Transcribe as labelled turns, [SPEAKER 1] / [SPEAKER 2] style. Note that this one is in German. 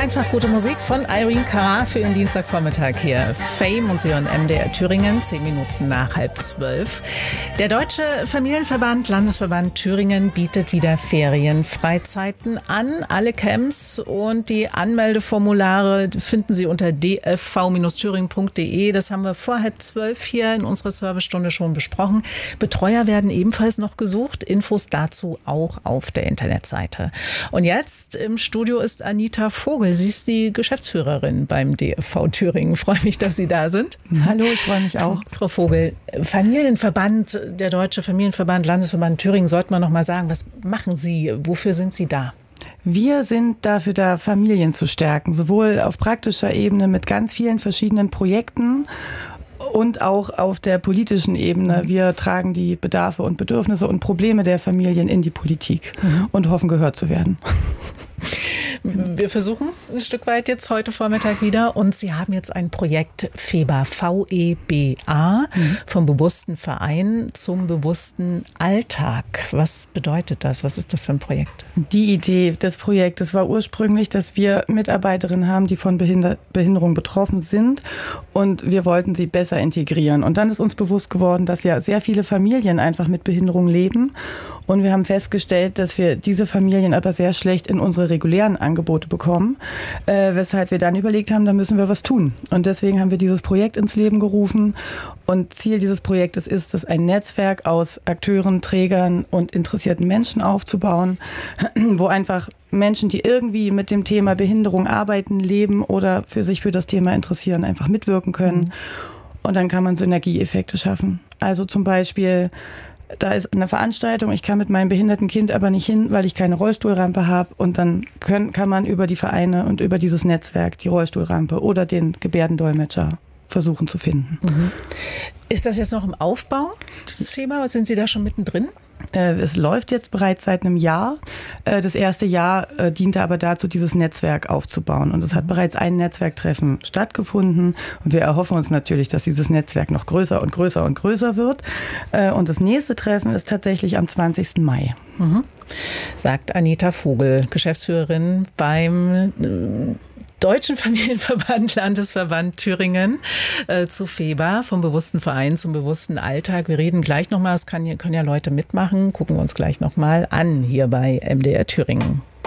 [SPEAKER 1] Einfach gute Musik von Irene Cara für Ihren Dienstagvormittag hier. Fame und Sie hören MDR Thüringen, 10 Minuten nach 11:30. Der Deutsche Familienverband, Landesverband Thüringen bietet wieder Ferienfreizeiten an. Alle Camps und die Anmeldeformulare finden Sie unter dfv-thüringen.de. Das haben wir vor 11:30 hier in unserer Servicestunde schon besprochen. Betreuer werden ebenfalls noch gesucht. Infos dazu auch auf der Internetseite. Und jetzt im Studio ist Anita Vogel. Sie ist die Geschäftsführerin beim DFV Thüringen. Ich freue mich, dass Sie da sind.
[SPEAKER 2] Hallo, ich freue mich auch.
[SPEAKER 1] Frau Vogel, Familienverband, der Deutsche Familienverband, Landesverband Thüringen, sollte man noch mal sagen, was machen Sie? Wofür sind Sie da?
[SPEAKER 2] Wir sind dafür da, Familien zu stärken, sowohl auf praktischer Ebene mit ganz vielen verschiedenen Projekten und auch auf der politischen Ebene. Wir tragen die Bedarfe und Bedürfnisse und Probleme der Familien in die Politik und hoffen, gehört zu werden.
[SPEAKER 1] Wir versuchen es ein Stück weit jetzt heute Vormittag wieder und Sie haben jetzt ein Projekt FEBA, V-E-B-A, vom bewussten Verein zum bewussten Alltag. Was bedeutet das? Was ist das für ein Projekt?
[SPEAKER 2] Die Idee des Projektes war ursprünglich, dass wir Mitarbeiterinnen haben, die von Behinderung betroffen sind und wir wollten sie besser integrieren. Und dann ist uns bewusst geworden, dass ja sehr viele Familien einfach mit Behinderung leben. Und wir haben festgestellt, dass wir diese Familien aber sehr schlecht in unsere regulären Angebote bekommen, weshalb wir dann überlegt haben, da müssen wir was tun. Und deswegen haben wir dieses Projekt ins Leben gerufen. Und Ziel dieses Projektes ist es, ein Netzwerk aus Akteuren, Trägern und interessierten Menschen aufzubauen, wo einfach Menschen, die irgendwie mit dem Thema Behinderung arbeiten, leben oder sich für das Thema interessieren, einfach mitwirken können. Und dann kann man Synergieeffekte schaffen. Also zum Beispiel, da ist eine Veranstaltung, ich kann mit meinem behinderten Kind aber nicht hin, weil ich keine Rollstuhlrampe habe. Und dann kann man über die Vereine und über dieses Netzwerk die Rollstuhlrampe oder den Gebärdendolmetscher versuchen zu finden.
[SPEAKER 1] Ist das jetzt noch im Aufbau, das Thema? Sind Sie da schon mittendrin?
[SPEAKER 2] Es läuft jetzt bereits seit einem Jahr. Das erste Jahr diente aber dazu, dieses Netzwerk aufzubauen. Und es hat bereits ein Netzwerktreffen stattgefunden. Und wir erhoffen uns natürlich, dass dieses Netzwerk noch größer und größer und größer wird. Und das nächste Treffen ist tatsächlich am 20. Mai.
[SPEAKER 1] Sagt Anita Vogel, Geschäftsführerin beim Deutschen Familienverband, Landesverband Thüringen zu FEBA, vom bewussten Verein zum bewussten Alltag. Wir reden gleich nochmal, können ja Leute mitmachen, gucken wir uns gleich nochmal an hier bei MDR Thüringen.